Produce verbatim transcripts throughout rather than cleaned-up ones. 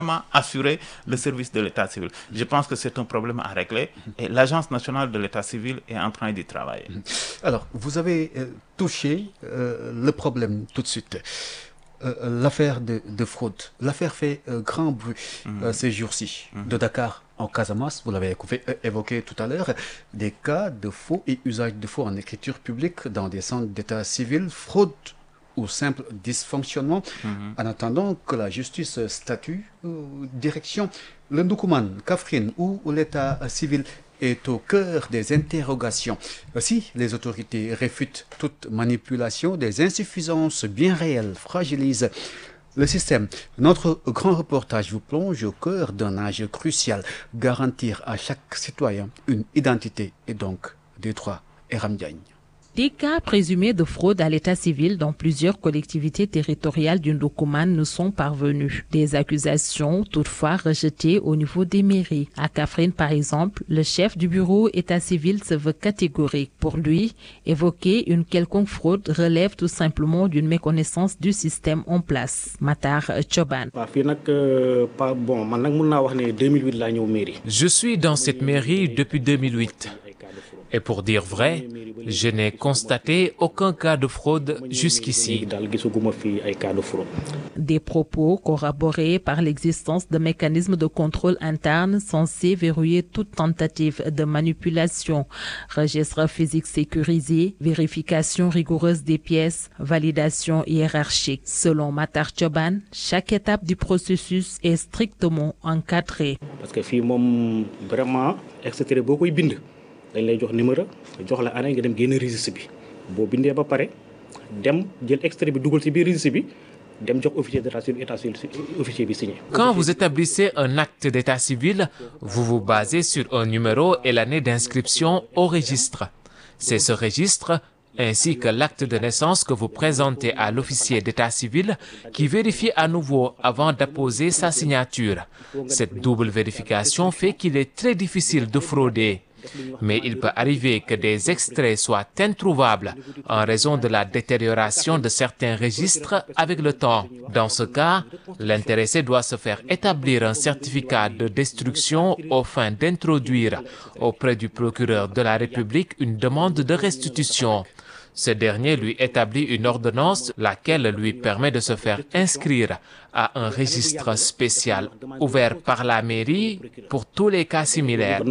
assurer le service de l'état civil. Je pense que c'est un problème à régler et l'Agence nationale de l'état civil est en train d'y travailler. Alors, vous avez euh, touché euh, le problème tout de suite. Euh, l'affaire de, de fraude. L'affaire fait euh, grand bruit mmh. euh, ces jours-ci. Mmh. De Dakar en Casamance, vous l'avez évoqué tout à l'heure, des cas de faux et usage de faux en écriture publique dans des centres d'état civil, fraude ou simple dysfonctionnement, mmh. en attendant que la justice statue, euh, direction le Ndoukoumane, Kaffrine, où l'état civil est au cœur des interrogations. Si les autorités réfutent toute manipulation, des insuffisances bien réelles fragilisent le système. Notre grand reportage vous plonge au cœur d'un âge crucial, garantir à chaque citoyen une identité et donc des droits. Eram Diagne. Des cas présumés de fraude à l'état civil dans plusieurs collectivités territoriales du Ndoukoumane nous sont parvenus. Des accusations toutefois rejetées au niveau des mairies. À Kaffrine, par exemple, le chef du bureau état civil se veut catégorique. Pour lui, évoquer une quelconque fraude relève tout simplement d'une méconnaissance du système en place. Matar Choban. Je suis dans cette mairie depuis deux mille huit. Et pour dire vrai, je n'ai constaté aucun cas de fraude jusqu'ici. Des propos corroborés par l'existence de mécanismes de contrôle interne censés verrouiller toute tentative de manipulation. Registre physique sécurisé, vérification rigoureuse des pièces, validation hiérarchique. Selon Matar Choban, chaque étape du processus est strictement encadrée. Parce que vraiment, extrait beaucoup bind. dañ lay jox numéro jox la année nga dem génn registre bi boo bindee ba pare dem jël extrait bi dugal ci biir registre bi dem jox officier d'état civil état civil officier bi signé. Quand vous établissez un acte d'état civil, vous vous basez sur un numéro et l'année d'inscription au registre. C'est ce registre ainsi que l'acte de naissance que vous présentez à l'officier d'état civil qui vérifie à nouveau avant d'apposer sa signature. Cette double vérification fait qu'il est très difficile de frauder. Mais il peut arriver que des extraits soient introuvables en raison de la détérioration de certains registres avec le temps. Dans ce cas, l'intéressé doit se faire établir un certificat de destruction aux fins d'introduire auprès du procureur de la République une demande de restitution. Ce dernier lui établit une ordonnance, laquelle lui permet de se faire inscrire à un registre spécial ouvert par la mairie pour tous les cas similaires.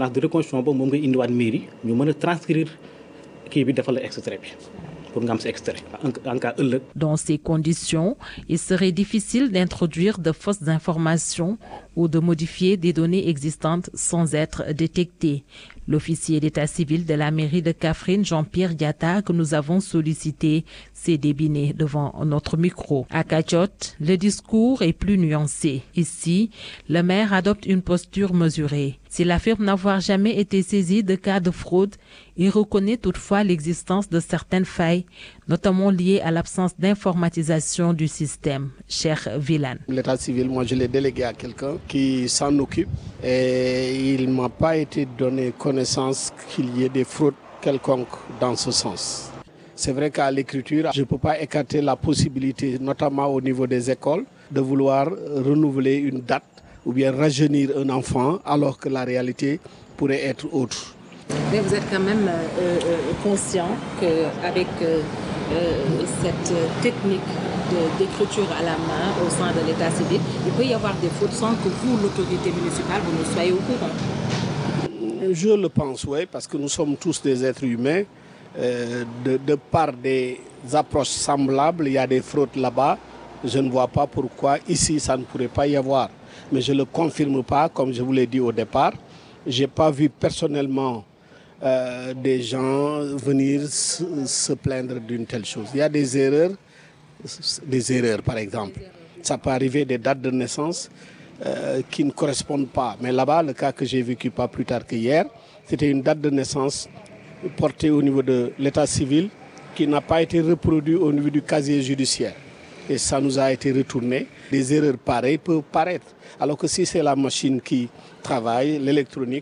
Dans ces conditions, il serait difficile d'introduire de fausses informations ou de modifier des données existantes sans être détecté. L'officier d'état civil de la mairie de Kaffrine, Jean-Pierre Diatta, que nous avons sollicité, s'est débiné devant notre micro. À Kachot, le discours est plus nuancé. Ici, le maire adopte une posture mesurée. S'il affirme n'avoir jamais été saisi de cas de fraude, il reconnaît toutefois l'existence de certaines failles, notamment liées à l'absence d'informatisation du système. Cher Villan. L'état civil, moi je l'ai délégué à quelqu'un qui s'en occupe et il ne m'a pas été donné connaissance qu'il y ait des fraudes quelconques dans ce sens. C'est vrai qu'à l'écriture, je ne peux pas écarter la possibilité, notamment au niveau des écoles, de vouloir renouveler une date ou bien rajeunir un enfant alors que la réalité pourrait être autre. Mais vous êtes quand même euh, euh, conscient qu'avec euh, euh, cette technique de, d'écriture à la main au sein de l'état civil, il peut y avoir des fautes sans que vous, l'autorité municipale, vous ne soyez au courant. Je le pense, oui, parce que nous sommes tous des êtres humains. Euh, de, de par des approches semblables, il y a des fraudes là-bas. Je ne vois pas pourquoi ici ça ne pourrait pas y avoir. Mais je ne le confirme pas, comme je vous l'ai dit au départ. Je n'ai pas vu personnellement euh, des gens venir se, se plaindre d'une telle chose. Il y a des erreurs, des erreurs par exemple. Ça peut arriver des dates de naissance euh, qui ne correspondent pas. Mais là-bas, le cas que j'ai vécu pas plus tard qu'hier, c'était une date de naissance portée au niveau de l'état civil qui n'a pas été reproduite au niveau du casier judiciaire. Et ça nous a été retourné. Des erreurs pareilles peuvent paraître. Alors que si c'est la machine qui travaille, l'électronique,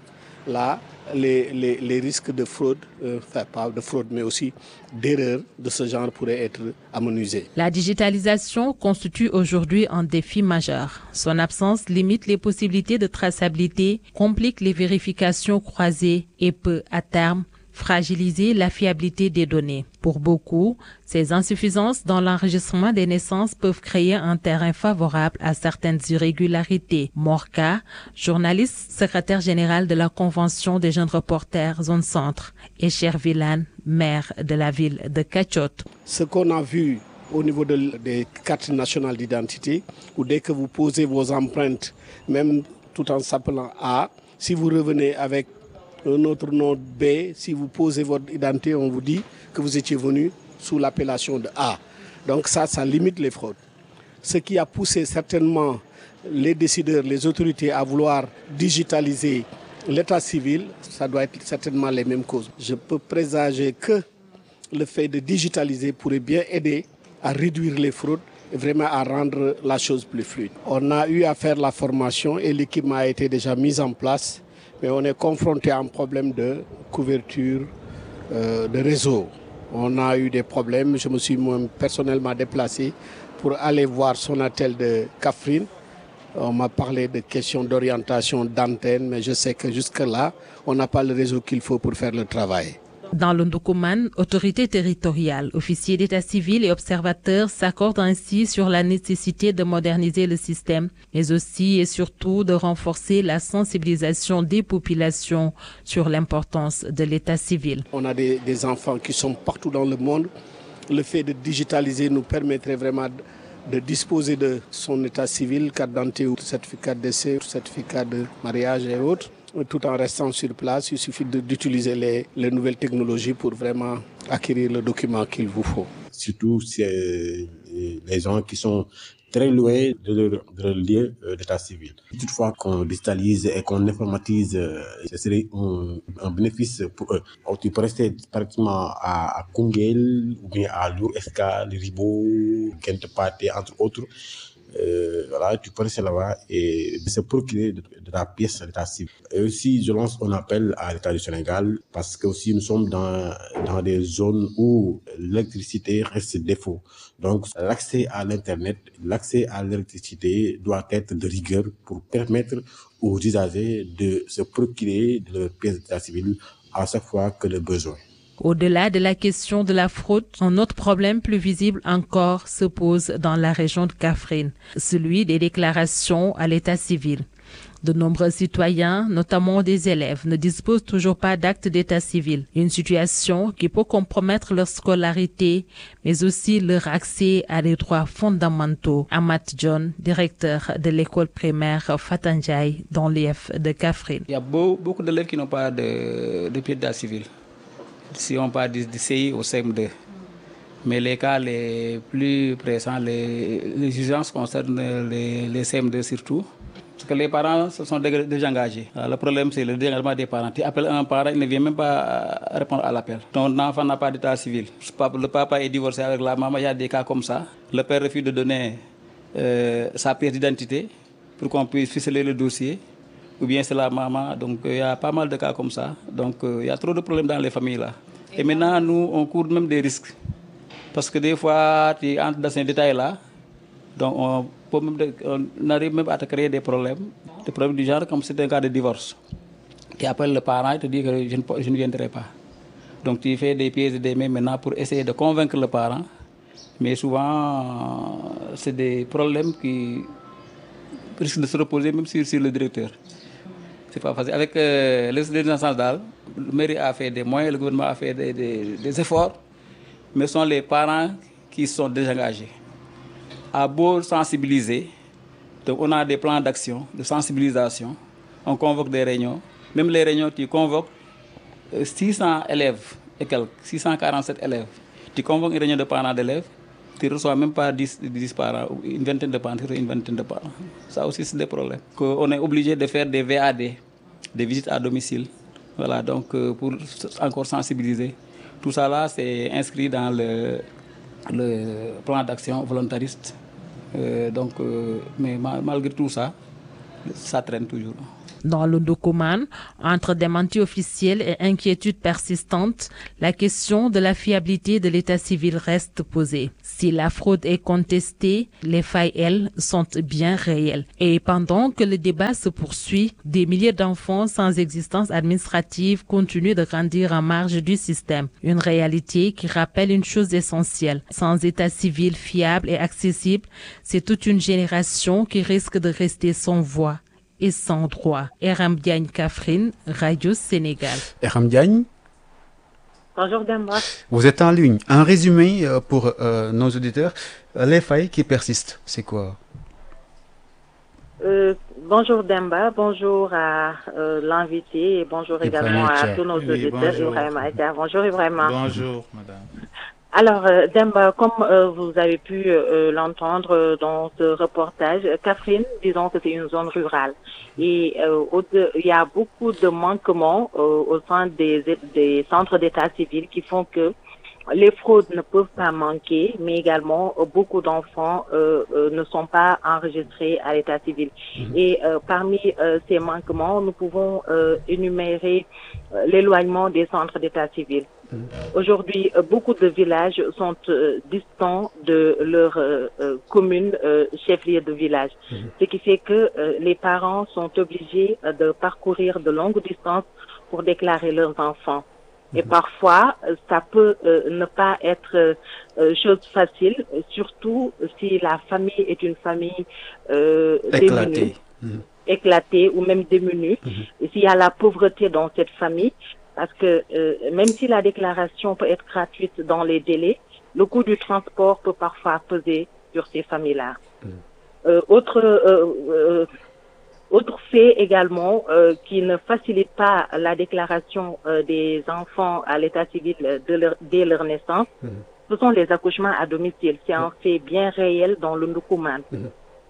là les, les, les risques de fraude, euh, enfin pas de fraude, mais aussi d'erreurs de ce genre pourraient être amenuisés. La digitalisation constitue aujourd'hui un défi majeur. Son absence limite les possibilités de traçabilité, complique les vérifications croisées et peut, à terme, fragiliser la fiabilité des données. Pour beaucoup, ces insuffisances dans l'enregistrement des naissances peuvent créer un terrain favorable à certaines irrégularités. Morka, journaliste, secrétaire général de la Convention des jeunes reporters Zone Centre, et Chervilan, maire de la ville de Kachot. Ce qu'on a vu au niveau de, des cartes nationales d'identité, où dès que vous posez vos empreintes, même tout en s'appelant A, si vous revenez avec un autre nom B, si vous posez votre identité, on vous dit que vous étiez venu sous l'appellation de A. Donc ça, ça limite les fraudes. Ce qui a poussé certainement les décideurs, les autorités à vouloir digitaliser l'état civil, ça doit être certainement les mêmes causes. Je peux présager que le fait de digitaliser pourrait bien aider à réduire les fraudes et vraiment à rendre la chose plus fluide. On a eu à faire la formation et l'équipement a été déjà mis en place. Mais on est confronté à un problème de couverture euh, de réseau. On a eu des problèmes. Je me suis moi personnellement déplacé pour aller voir Sonatel de Kaffrine. On m'a parlé de questions d'orientation d'antenne, mais je sais que jusque-là, on n'a pas le réseau qu'il faut pour faire le travail. Dans le Ndoukoumane, autorités territoriales, officiers d'état civil et observateurs s'accordent ainsi sur la nécessité de moderniser le système, mais aussi et surtout de renforcer la sensibilisation des populations sur l'importance de l'état civil. On a des, des enfants qui sont partout dans le monde. Le fait de digitaliser nous permettrait vraiment de, de disposer de son état civil, carte d'identité ou certificat de décès, certificat de mariage et autres. Tout en restant sur place, il suffit d'utiliser les, les nouvelles technologies pour vraiment acquérir le document qu'il vous faut. Surtout c'est les gens qui sont très loin de leur, de leur lieu d'état civil. Toutefois qu'on digitalise et qu'on informatise, ce serait un, un bénéfice pour eux. Alors, tu peux rester pratiquement à, à Koungheul ou bien à Lour Escale, Ribo, Kentepate, entre autres. Euh, voilà, tu peux rester là-bas et se procurer de, de la pièce d'état civil. Et aussi, je lance un appel à l'État du Sénégal parce que aussi nous sommes dans, dans des zones où l'électricité reste défaut. Donc, l'accès à l'Internet, l'accès à l'électricité doit être de rigueur pour permettre aux usagers de se procurer de leur pièce d'état civil à chaque fois que le besoin. Au-delà de la question de la fraude, un autre problème plus visible encore se pose dans la région de Kaffrine, celui des déclarations à l'état civil. De nombreux citoyens, notamment des élèves, ne disposent toujours pas d'acte d'état civil, une situation qui peut compromettre leur scolarité, mais aussi leur accès à des droits fondamentaux. Amat John, directeur de l'école primaire Fatanjay dans l'I F de Kaffrine. Il y a beaucoup d'élèves qui n'ont pas de, de pied d'état civil. Si on parle du C I au C M deux. Mais les cas les plus pressants, les, les urgences concernent les, les C M deux surtout. Parce que les parents se sont déjà engagés. Alors, le problème, c'est le désengagement des parents. Tu appelles un parent, il ne vient même pas répondre à l'appel. Ton enfant n'a pas d'état civil. Le papa est divorcé avec la maman, il y a des cas comme ça. Le père refuse de donner euh, sa pièce d'identité pour qu'on puisse ficeler le dossier. Ou bien c'est la maman. Donc il y a pas mal de cas comme ça. Donc il y a trop de problèmes dans les familles là. Et maintenant, nous, on court même des risques. Parce que des fois, tu entres dans ces détails-là. Donc on, peut même, on arrive même à te créer des problèmes. Des problèmes du genre comme c'est un cas de divorce. Tu appelles le parent et te dit que je ne, je ne viendrai pas. Donc tu fais des pieds et des mains maintenant pour essayer de convaincre le parent. Mais souvent, c'est des problèmes qui risquent de se reposer même sur, sur le directeur. C'est pas facile. Avec euh, les naissances d'Al, le mairie a fait des moyens, le gouvernement a fait des, des, des efforts, mais ce sont les parents qui sont désengagés. À beau sensibiliser, donc on a des plans d'action, de sensibilisation, on convoque des réunions. Même les réunions, tu convoques six cents élèves et quelques, six cent quarante-sept élèves. Tu convoques une réunion de parents d'élèves, tu ne reçois même pas dix, dix parents, une vingtaine de parents, une vingtaine de parents. Ça aussi, c'est des problèmes. On est obligé de faire des V A D, des visites à domicile. Voilà, donc pour encore sensibiliser. Tout ça là, c'est inscrit dans le, le plan d'action volontariste. Euh, donc, euh, mais malgré tout ça, ça traîne toujours. Dans le Ndoukoumane, entre démentis officiels et inquiétudes persistantes, la question de la fiabilité de l'état civil reste posée. Si la fraude est contestée, les failles, elles, sont bien réelles. Et pendant que le débat se poursuit, des milliers d'enfants sans existence administrative continuent de grandir en marge du système. Une réalité qui rappelle une chose essentielle. Sans état civil fiable et accessible, c'est toute une génération qui risque de rester sans voix et sans droit. Eram Diagne, Kaffrine, Radio Sénégal. Eram Diagne. Bonjour Demba. Vous êtes en ligne. Un résumé euh, pour euh, nos auditeurs. Les failles qui persistent, c'est quoi? euh, Bonjour Demba, bonjour à euh, l'invité et bonjour également à tous nos oui, auditeurs. bonjour. Ibrahima. Bonjour Ibrahima. Bonjour, madame. Alors, euh, Demba, comme euh, vous avez pu euh, l'entendre dans ce reportage, Kaffrine, disons que c'est une zone rurale. Et euh, au de, il y a beaucoup de manquements euh, au sein des, des centres d'état civil qui font que les fraudes ne peuvent pas manquer, mais également euh, beaucoup d'enfants euh, euh, ne sont pas enregistrés à l'état civil. Mmh. Et euh, parmi euh, ces manquements, nous pouvons euh, énumérer euh, l'éloignement des centres d'état civil. Mmh. Aujourd'hui, euh, beaucoup de villages sont euh, distants de leur euh, euh, commune euh, chef-lieu de village, mmh. ce qui fait que euh, les parents sont obligés euh, de parcourir de longues distances pour déclarer leurs enfants. Et parfois, ça peut euh, ne pas être euh, chose facile, surtout si la famille est une famille euh, éclatée. démunie, mmh. éclatée ou même démunie. Mmh. Et s'il y a la pauvreté dans cette famille, parce que euh, même si la déclaration peut être gratuite dans les délais, le coût du transport peut parfois peser sur ces familles-là. Mmh. Euh, autre euh, euh, Autre fait également euh, qui ne facilite pas la déclaration euh, des enfants à l'état civil de leur, dès leur naissance, mmh. ce sont les accouchements à domicile. C'est un fait bien réel dans le Ndoukoumane. Mmh.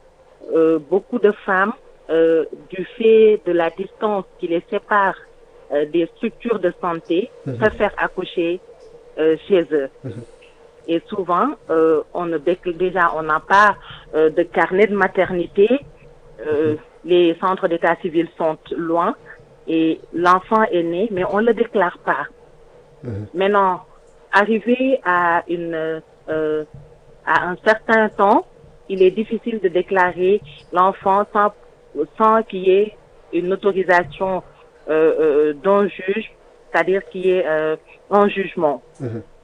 Euh, beaucoup de femmes, euh, du fait de la distance qui les sépare euh, des structures de santé, mmh. préfèrent accoucher euh, chez eux. Mmh. Et souvent, euh, on ne déjà on n'a pas euh, de carnet de maternité. Euh, mmh. Les centres d'état civil sont loin et l'enfant est né, mais on ne le déclare pas. Mmh. Maintenant, arrivé à une euh, à un certain temps, il est difficile de déclarer l'enfant sans sans qu'il y ait une autorisation euh, euh, d'un juge, c'est-à-dire qu'il y ait euh, un jugement. Mmh.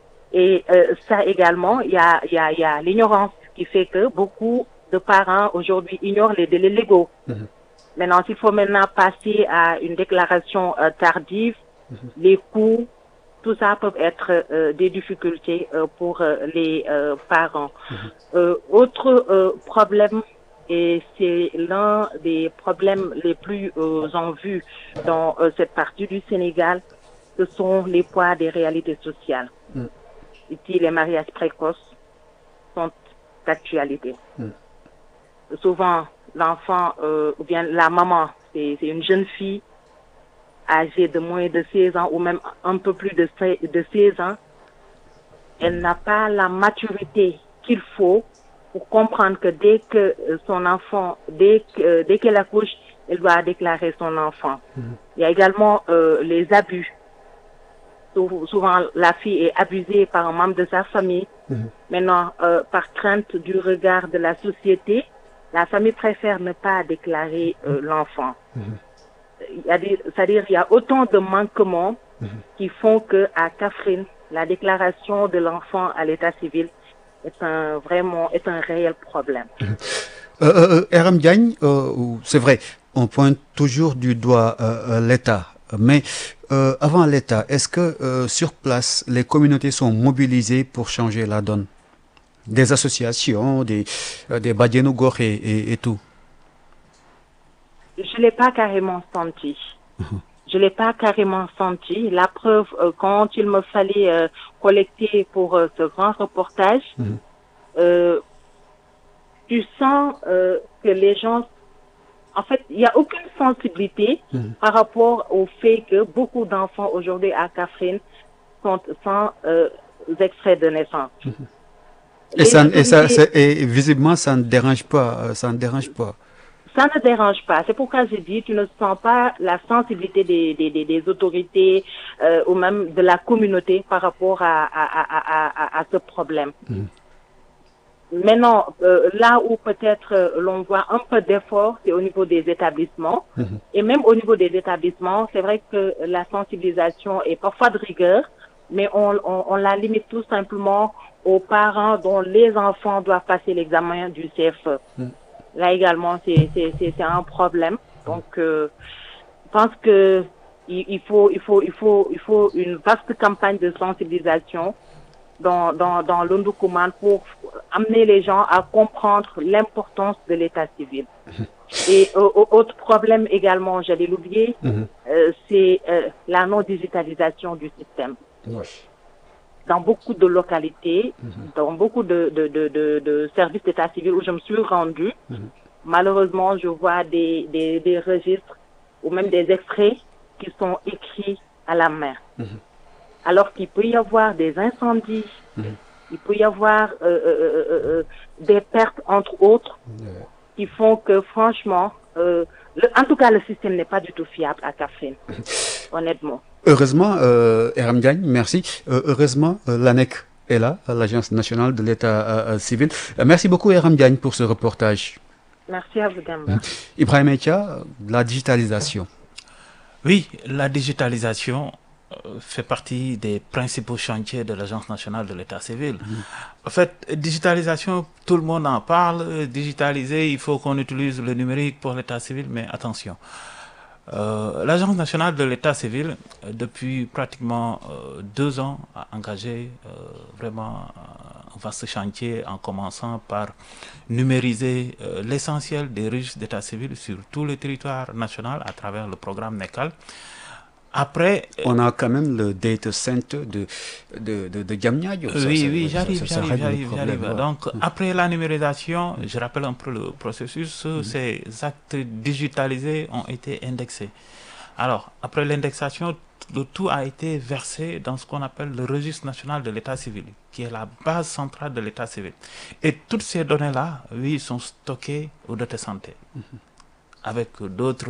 Et euh, ça également, il y a il y a il y a l'ignorance qui fait que beaucoup de parents aujourd'hui ignorent les délais légaux. Mmh. Maintenant, s'il faut maintenant passer à une déclaration euh, tardive, mmh. les coûts, tout ça peut être euh, des difficultés euh, pour euh, les euh, parents. Mmh. Euh, autre euh, problème, et c'est l'un des problèmes les plus euh, en vue dans euh, cette partie du Sénégal, ce sont les poids des réalités sociales. Mmh. Ici, les mariages précoces sont d'actualité. Mmh. Souvent, l'enfant euh, ou bien la maman, c'est une jeune fille âgée de moins de seize ans ou même un peu plus de, de seize ans. Elle n'a pas la maturité qu'il faut pour comprendre que dès que son enfant, dès que, dès qu'elle accouche, elle doit déclarer son enfant. Mmh. Il y a également euh, les abus. Souvent, la fille est abusée par un membre de sa famille. Mmh. Maintenant, euh, par crainte du regard de la société, la famille préfère ne pas déclarer euh, l'enfant. Mmh. C'est-à-dire qu'il y a autant de manquements mmh. qui font que à Kaffrine, la déclaration de l'enfant à l'état civil est un vraiment est un réel problème. Mmh. Euh, euh, Eram Diagne, euh, c'est vrai, on pointe toujours du doigt euh, l'État, mais euh, avant l'État, est-ce que euh, sur place, les communautés sont mobilisées pour changer la donne? Des associations, des, euh, des Badienougor et, et, et tout? Je ne l'ai pas carrément senti. Mmh. Je ne l'ai pas carrément senti. La preuve, euh, quand il me fallait euh, collecter pour euh, ce grand reportage, mmh. euh, tu sens euh, que les gens... En fait, il n'y a aucune sensibilité mmh. par rapport au fait que beaucoup d'enfants aujourd'hui à Kaffrine sont sans euh, extrait de naissance. Mmh. Et, ça, et, ça, et visiblement, ça ne dérange pas. Ça ne dérange pas. ça ne dérange pas. C'est pourquoi je dis, tu ne sens pas la sensibilité des, des, des, des autorités euh, ou même de la communauté par rapport à, à, à, à, à ce problème. Mmh. Maintenant, euh, là où peut-être euh, l'on voit un peu d'effort, c'est au niveau des établissements. Mmh. Et même au niveau des établissements, c'est vrai que la sensibilisation est parfois de rigueur, mais on, on, on la limite tout simplement aux parents dont les enfants doivent passer l'examen du C F E. Mmh. Là également, c'est, c'est, c'est, c'est un problème. Donc, euh, je pense que il, il faut, il faut, il faut, il faut une vaste campagne de sensibilisation dans, dans, dans l'Ondoukoumane pour amener les gens à comprendre l'importance de l'état civil. Et euh, autre problème également, j'allais l'oublier, mm-hmm. euh, c'est euh, la non-digitalisation du système. Oui. Dans beaucoup de localités, mm-hmm. dans beaucoup de, de, de, de, de services d'état civil où je me suis rendue, mm-hmm. malheureusement, je vois des, des, des registres ou même des extraits qui sont écrits à la main. Mm-hmm. Alors qu'il peut y avoir des incendies, mmh. il peut y avoir euh, euh, euh, des pertes, entre autres, mmh. qui font que, franchement, euh, le, en tout cas, le système n'est pas du tout fiable à Kaffrine, honnêtement. Heureusement, euh, Eram Diagne, merci. Euh, heureusement, euh, l'A N E C est là, l'Agence nationale de l'État euh, civil. Euh, merci beaucoup, Eram Diagne, pour ce reportage. Merci à vous, Demba. Ibrahim Etia, la digitalisation. Oui, la digitalisation fait partie des principaux chantiers de l'Agence nationale de l'État civil. Mmh. En fait, digitalisation, tout le monde en parle. Digitaliser, il faut qu'on utilise le numérique pour l'État civil, mais attention. Euh, L'Agence nationale de l'État civil, depuis pratiquement euh, deux ans, a engagé euh, vraiment un vaste chantier en commençant par numériser euh, l'essentiel des registres d'État civil sur tout le territoire national à travers le programme NECAL. Après, on a quand même le data center de de de, de Diamniadio. Oui, ça, oui, j'arrive, j'arrive, j'arrive, j'arrive. Donc, mmh. après la numérisation, je rappelle un peu le processus. Mmh. Ces actes digitalisés ont été indexés. Alors, après l'indexation, le tout a été versé dans ce qu'on appelle le registre national de l'État civil, qui est la base centrale de l'État civil. Et toutes ces données-là, oui, sont stockées au data center, mmh. avec d'autres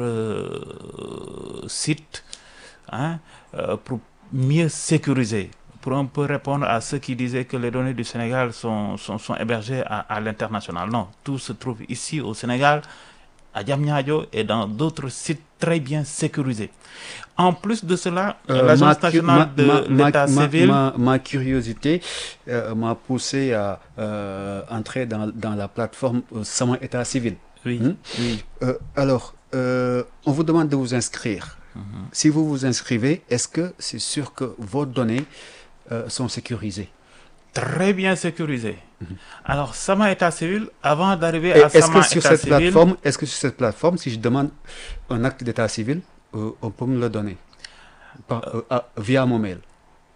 euh, sites. Hein, euh, pour mieux sécuriser, pour un peu répondre à ceux qui disaient que les données du Sénégal sont, sont, sont hébergées à, à l'international. Non, tout se trouve ici au Sénégal, à Diamniadio et dans d'autres sites très bien sécurisés. En plus de cela, euh, l'Agence nationale ma, de ma, l'État ma, civil... Ma, ma, ma curiosité euh, m'a poussé à euh, entrer dans, dans la plateforme euh, Sama État civil. Oui, hmm? oui. Euh, alors, euh, on vous demande de vous inscrire. Mm-hmm. Si vous vous inscrivez, est-ce que c'est sûr que vos données euh, sont sécurisées? Très bien sécurisées. Mm-hmm. Alors, Sama État civil, avant d'arriver à est-ce Sama que sur État cette civil... plateforme, est-ce que sur cette plateforme, si je demande un acte d'état civil, euh, on peut me le donner par, euh, à, via mon mail?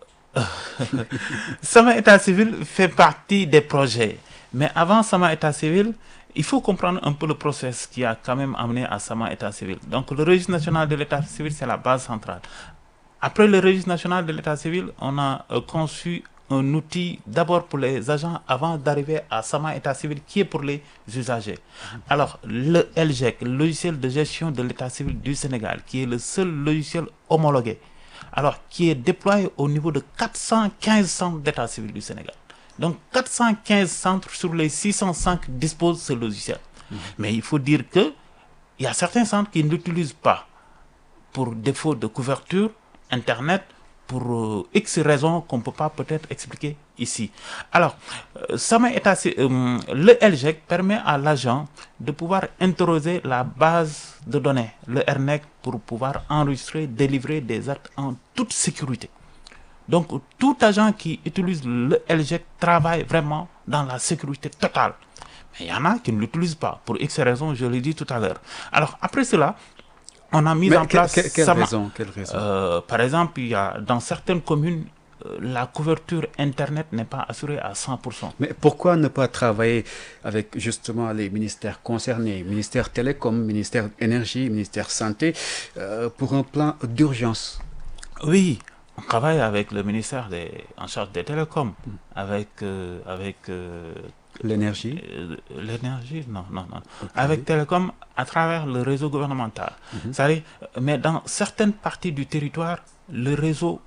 Sama État civil fait partie des projets. Mais avant Sama État civil, il faut comprendre un peu le process qui a quand même amené à Sama État civil. Donc, le registre national de l'État civil, c'est la base centrale. Après le registre national de l'État civil, on a euh, conçu un outil d'abord pour les agents avant d'arriver à Sama État civil qui est pour les usagers. Alors, le L G E C, le logiciel de gestion de l'État civil du Sénégal, qui est le seul logiciel homologué, alors qui est déployé au niveau de quatre cent quinze centres d'État civil du Sénégal. Donc, quatre cent quinze centres sur les six cent cinq disposent de ce logiciel. Mmh. Mais il faut dire qu'il y a certains centres qui ne l'utilisent pas pour défaut de couverture, Internet, pour euh, X raisons qu'on ne peut pas peut-être expliquer ici. Alors, euh, Sama État, euh, le L G E C permet à l'agent de pouvoir interroger la base de données, le R N E C, pour pouvoir enregistrer, délivrer des actes en toute sécurité. Donc, tout agent qui utilise le L G E C travaille vraiment dans la sécurité totale. Mais il y en a qui ne l'utilisent pas, pour X raisons, je l'ai dit tout à l'heure. Alors, après cela, on a mis Mais en que, place... Que, quelle, Sama. raison, quelle raison euh, Par exemple, il y a, dans certaines communes, euh, la couverture Internet n'est pas assurée à cent pour cent. Mais pourquoi ne pas travailler avec justement les ministères concernés, ministère télécom, ministère énergie, ministère santé, euh, pour un plan d'urgence? Oui, on travaille avec le ministère des, en charge des télécoms, mm. avec, euh, avec euh, L'énergie euh, L'énergie, non, non, non. Okay. Avec Télécom, à travers le réseau gouvernemental. Mm-hmm. C'est-à-dire, mais dans certaines parties du territoire, le réseau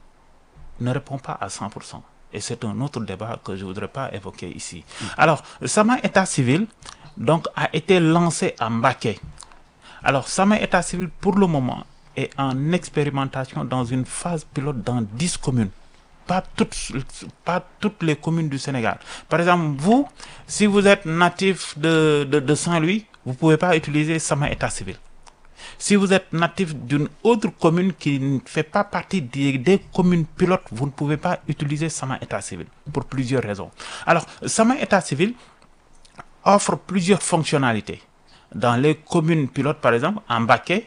ne répond pas à cent pour cent. Et c'est un autre débat que je ne voudrais pas évoquer ici. Mm-hmm. Alors, Sama État civil donc, a été lancé à Mbacké. Alors, Sama État civil, pour le moment, est en expérimentation dans une phase pilote dans dix communes. Pas toutes, pas toutes les communes du Sénégal. Par exemple, vous, si vous êtes natif de, de, de Saint-Louis, vous ne pouvez pas utiliser Sama État civil. Si vous êtes natif d'une autre commune qui ne fait pas partie des, des communes pilotes, vous ne pouvez pas utiliser Sama État civil pour plusieurs raisons. Alors, Sama État civil offre plusieurs fonctionnalités. Dans les communes pilotes, par exemple, en Mbacké,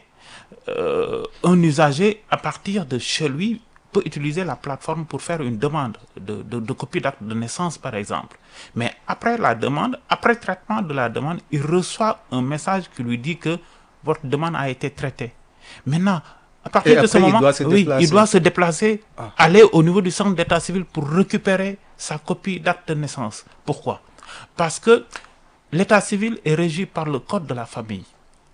euh, un usager, à partir de chez lui, peut utiliser la plateforme pour faire une demande de, de, de copie d'acte de naissance, par exemple. Mais après la demande, après traitement de la demande, il reçoit un message qui lui dit que votre demande a été traitée. Maintenant, à partir Et de après, ce moment, il doit se oui, déplacer. il doit se déplacer, ah. aller au niveau du centre d'état civil pour récupérer sa copie d'acte de naissance. Pourquoi? Parce que l'état civil est régi par le code de la famille,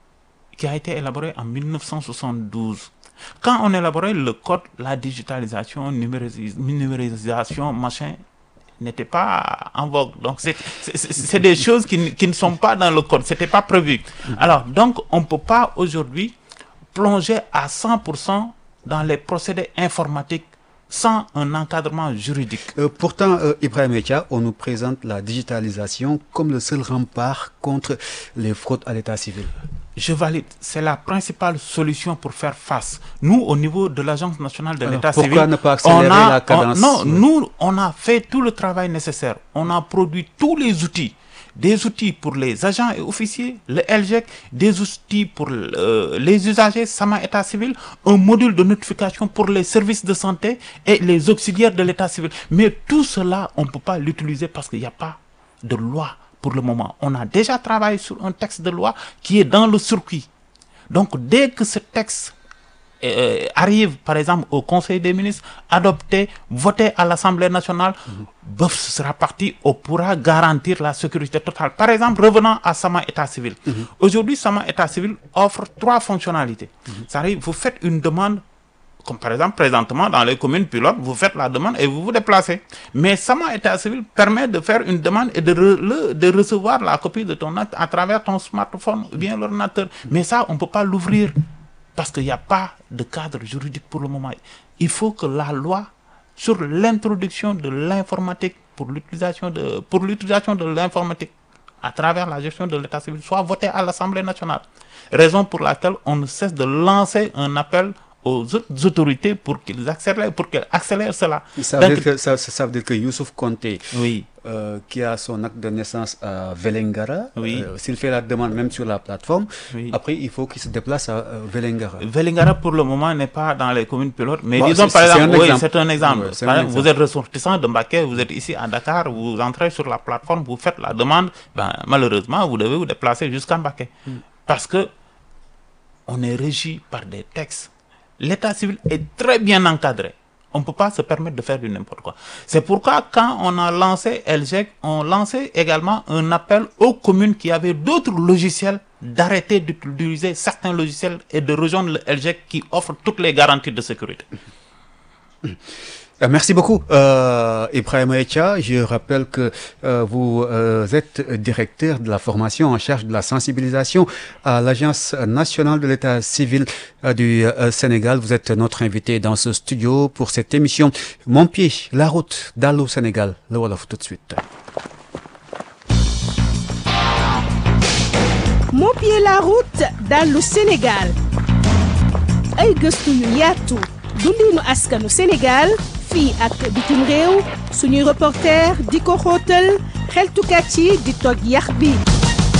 qui a été élaboré en mille neuf cent soixante-douze. Quand on élaborait le code, la digitalisation, numéris- numérisation, machin, n'était pas en vogue. Donc, c'est, c'est, c'est des choses qui, qui ne sont pas dans le code. Ce n'était pas prévu. Alors, donc, on ne peut pas aujourd'hui plonger à cent pour cent dans les procédés informatiques sans un encadrement juridique. Euh, pourtant, euh, Ibrahim Echa, on nous présente la digitalisation comme le seul rempart contre les fraudes à l'état civil. Je valide. C'est la principale solution pour faire face. Nous, au niveau de l'Agence nationale de Alors, l'état pourquoi civil, ne pas accélérer on a, la cadence? On, non, nous, on a fait tout le travail nécessaire. On a produit tous les outils. Des outils pour les agents et officiers, le L G E C, des outils pour euh, les usagers, Sama État civil, un module de notification pour les services de santé et les auxiliaires de l'état civil. Mais tout cela, on ne peut pas l'utiliser parce qu'il n'y a pas de loi pour le moment. On a déjà travaillé sur un texte de loi qui est dans le circuit. Donc, dès que ce texte euh, arrive, par exemple, au Conseil des ministres, adopté, voté à l'Assemblée nationale, mmh. bof, ce sera parti, on pourra garantir la sécurité totale. Par exemple, revenant à Sama État civil. Mmh. Aujourd'hui, Sama État civil offre trois fonctionnalités. Mmh. C'est-à-dire, vous faites une demande, comme par exemple, présentement, dans les communes pilotes, vous faites la demande et vous vous déplacez. Mais Sama État civil permet de faire une demande et de, re, de recevoir la copie de ton acte à travers ton smartphone ou bien l'ordinateur. Mais ça, on ne peut pas l'ouvrir parce qu'il n'y a pas de cadre juridique pour le moment. Il faut que la loi sur l'introduction de l'informatique pour l'utilisation de, pour l'utilisation de l'informatique à travers la gestion de l'état civil soit votée à l'Assemblée nationale. Raison pour laquelle on ne cesse de lancer un appel aux autres autorités pour qu'ils accélèrent, pour qu'ils accélèrent cela. Ça veut, dire que, ça, ça veut dire que Youssouf Konté, oui. euh, qui a son acte de naissance à Vélingara, oui. euh, s'il fait la demande même sur la plateforme, oui. après il faut qu'il se déplace à euh, Vélingara. Vélingara pour le moment n'est pas dans les communes pilotes, mais bon, disons c'est, par c'est exemple, un oui, exemple. c'est un exemple. Ouais, c'est par un exemple exemple. Vous êtes ressortissant de Mbacké, vous êtes ici à Dakar, vous entrez sur la plateforme, vous faites la demande, ben, malheureusement vous devez vous déplacer jusqu'à Mbacké. Hmm. Parce que on est régi par des textes. L'état civil est très bien encadré. On ne peut pas se permettre de faire du n'importe quoi. C'est pourquoi quand on a lancé L G E C, on lançait également un appel aux communes qui avaient d'autres logiciels d'arrêter d'utiliser certains logiciels et de rejoindre le L G E C qui offre toutes les garanties de sécurité. Merci beaucoup, euh, Ibrahim Echa. Je rappelle que euh, vous euh, êtes directeur de la formation en charge de la sensibilisation à l'Agence nationale de l'état civil euh, du euh, Sénégal. Vous êtes notre invité dans ce studio pour cette émission Mon pied, la route d'Allô Sénégal. Le Wolof tout de suite. Mon pied, la route d'Allô Sénégal. Ay gëstu yu yaatu dundinu askanu Sénégal fii ak bitim réew suñuy reporter di ko xóotal xeltukat yi di toj yax bi